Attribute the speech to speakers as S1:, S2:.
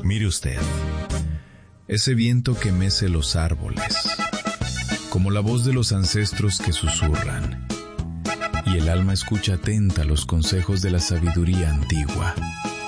S1: Mire usted, ese viento que mece los árboles, como la voz de los ancestros que susurran, y el alma escucha atenta los consejos de la sabiduría antigua.